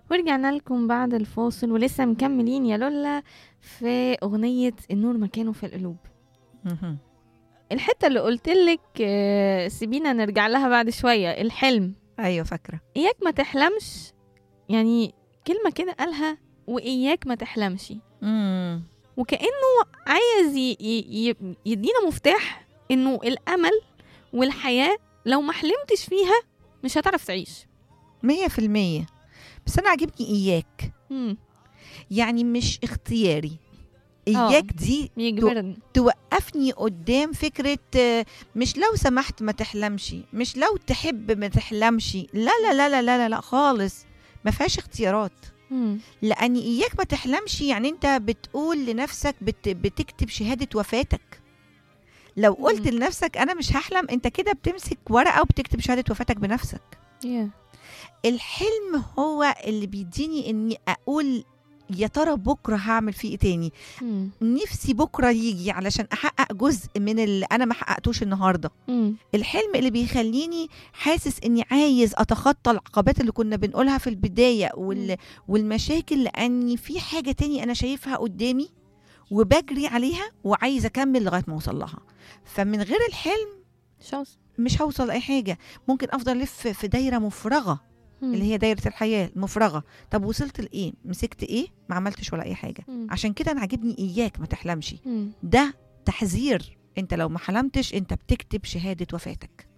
ورجعنا لكم بعد الفاصل ولسه مكملين يا لولا في أغنية النور مكانه في القلوب. مهم. الحتة اللي قلتلك سيبينا نرجع لها بعد شوية. الحلم، ايوه فاكره. إياك ما تحلمش، يعني كلمة كده قالها، وإياك ما تحلمش، مم. وكأنه عايز يدينا مفتاح إنه الأمل والحياة لو ما حلمتش فيها مش هتعرف تعيش. 100%. بس انا عاجبني اياك، مم. يعني مش اختياري. اياك دي يجبرني. توقفني قدام فكرة مش لو سمحت ما تحلمش، مش لو تحب ما تحلمش، لا لا لا لا لا لا, لا خالص. ما فيهاش اختيارات. مم. لأن إياك ما تحلمش يعني أنت بتقول لنفسك بتكتب شهادة وفاتك. لو قلت لنفسك أنا مش هحلم، أنت كده بتمسك ورقة وبتكتب شهادة وفاتك بنفسك. Yeah. الحلم هو اللي بيديني إني أقول يا ترى بكرة هعمل فيه إيه تاني. مم. نفسي بكرة يجي علشان أحقق جزء من اللي أنا ما حققتوش النهاردة. مم. الحلم اللي بيخليني حاسس إني عايز أتخطى العقبات اللي كنا بنقولها في البداية والمشاكل، لأني في حاجة تاني أنا شايفها قدامي وبجري عليها وعايزة أكمل لغاية ما أوصل لها. فمن غير الحلم شوز. مش هوصل لأي حاجة. ممكن أفضل ألف في دايرة مفرغة اللي هي دايرة الحياة المفرغة. طب وصلت لإيه؟ مسكت إيه؟ ما عملتش ولا أي حاجة. عشان كده أنا عاجبني إياك ما تحلمش. ده تحذير، أنت لو ما حلمتش أنت بتكتب شهادة وفاتك.